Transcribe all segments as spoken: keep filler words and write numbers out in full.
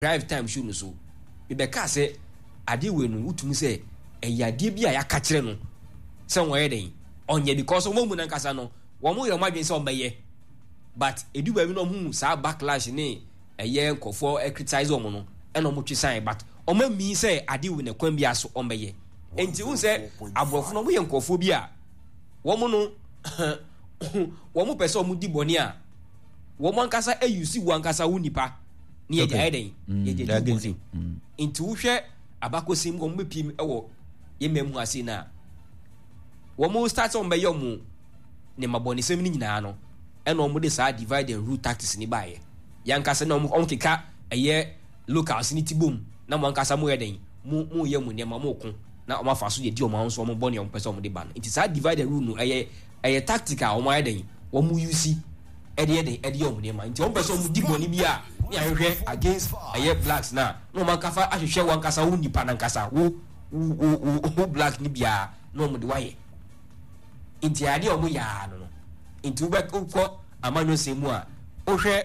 drive time show no so me be ka say ade we no utumi say eyade bi a ya ka kire no say won ye den onye because wo mu na nkasa no wo mu ye madwen say omeye but edu ba bi no hu sa backlash ni eye nkofo e criticize wo no e no mo twi sign but o ma mi say ade we na kwan bi aso omeye enti hu say abrofo no mo ye nkofo bi a wo mu no wo mu pese o mu di boni a wo mo nkasa e use wo nkasa wo nipa ni ye ja eden ye je di boni enti wo hwe abakosim wo mo pim e wo ye memu ase na wo mo start on be yo mu ne maboni sem ni nyina no e no mo de sa divide and rule tactics ni bae yankasa na on keka eye local sinity bom na mo ankasa mo yeden mu mu ye mu ne ma mo ko na o ma fa so ye di o ma nso mo boni o pese o mo de ba no it is a divide and rule no eye eye tactical o ma yeden wo mu use e de yeden e de o mo ne ma nti o pese o mo di boni bi a ni ahwe against eye blacks na no man kafa ahwehwe wan kasa wo nipa na nkasa wo wo black ni bia no mo de waye nti ade o mo ya no no nti wo be ko amanyo semu a o hwe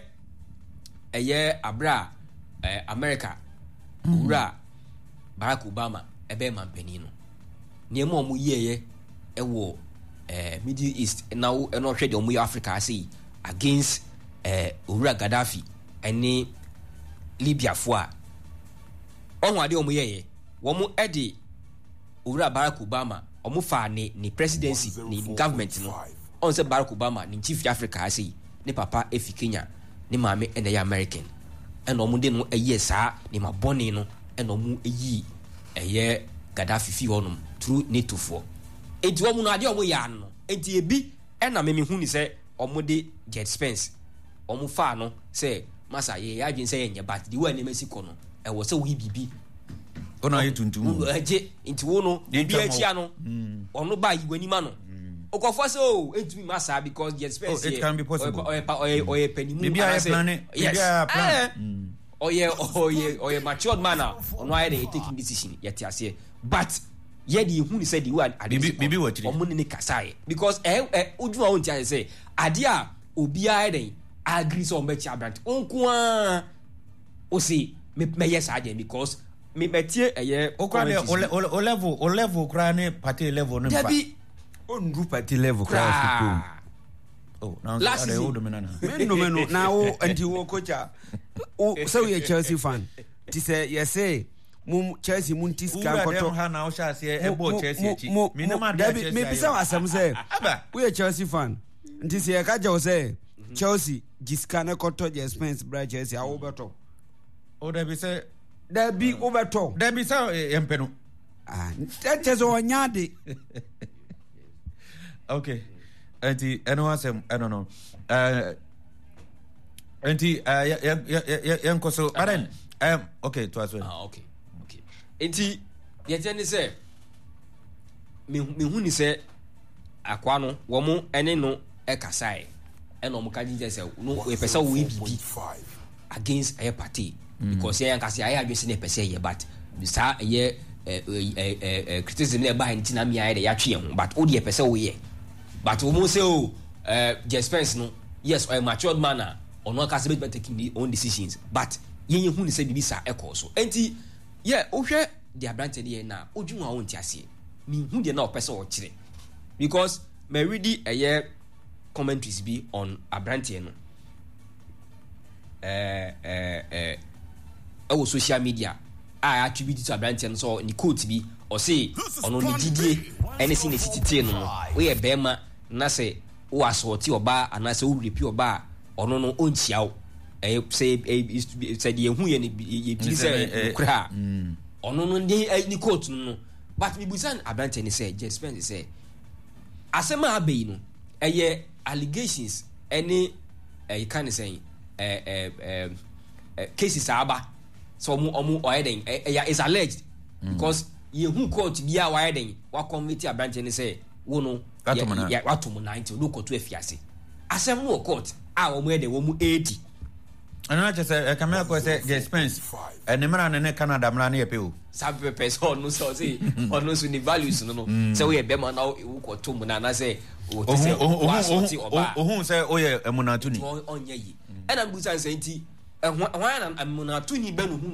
eye abra eh, America ura Barack Obama ebe mampani no niam o mu yeye e wo eh, Middle East na wo e no hwe de o mu Africa say against eh, ura Gaddafi ene Libya fo a onwa ade o mu yeye wo mu ede ura Barack Obama o mu fa ni ni presidency ni government no on say Barack Obama ni chief Africa say ni papa efi Kenya ni maame ene ya American ene o mu de no eye saa ni maboni no ene o mu eyi eye Gaddafi fi honum through NATO fo enti wo mu no ade o mu ya no enti ebi ena me me hu ni say o mu de Jet Spence o mu fa no say masa ye ya dwen say enye but the way na mesiko no e wo say wo bibi ona yetuntum eje nti wo no bi achia no ono ba yiwani ma no okofo say o entumi masa because Jet Spence it can be possible o o o penimu maybe I plan it maybe I plan oh yeah oh yeah oh yeah matured man ono aye dey taking decision yet ase but ye dey hu ni say the word bibi bibi what omo ni kasaye because eh eh oduma won ti ase say ade a obi aye dey agree so on be chi abant onko a o say me me yes ade because me metie eye okra o level o level kra ne party level no mfa on group party level kra oh now last they old man men no men now anti wo coacha o so we Chelsea fan ti say yes say mum Chelsea mun ti scan koto ha na o sha say e bo Chelsea chi me na ma Chelsea me bisa asem say we Chelsea fan nti say ka je o say Chelsea giscan koto je Spence bra Chelsea awo beto o da bi say da bi obeto da bi say empe no ah Chelsea o nyade okay anti anyone say I don't know uh anti uh yan koso aren um okay to as well ah okay okay anti ye tell say me me hu ni say akwa no wo mo ene no e kasai e no mo ka jinje say no e pesa wo bibi against a party because yan kasi aye adwese ne pesa ye but sa ye eh eh criticism ne ba hinti na me aye ya twe ho but o de pesa wo ye but we must say oh uh Jet Spence no yes or a matured man or no can be taking the own decisions but yen hu ni say bibi sa e so enti yeah o hwe the abranted here na odwuma won ti ase me hu de na o pesa o kire because me read a year commentaries be on abranted no eh eh eh o social media I attribute to abranted so ni quote bi o say ono ni didie anything the city no we e bema na say o asoti oba ana say o repi oba ono no onchiawo eh say say de hu ye ye bi say kura ono no ni quote no but me busan abranted ni say Jet Spence say asema abai no eye allegations any eh you can say eh eh eh cases aba so omo omo oyeden eh is alleged because ye hu court bia oyeden wa committee abranted ni say wo no ya watomo ninety no koto afiase asem no court a omo ede wo mu eighty ana cha say kamera ko say Jet Spence ene mara ne Canada mara ne yepe o sabe person no so say ono so ni values no no say we be man na wo koto mu na na say o te say o asoti oba o hu say o ye emunatu ni onye yi ena mbusan say nti ɛhwan na amunato ni bɛ no hu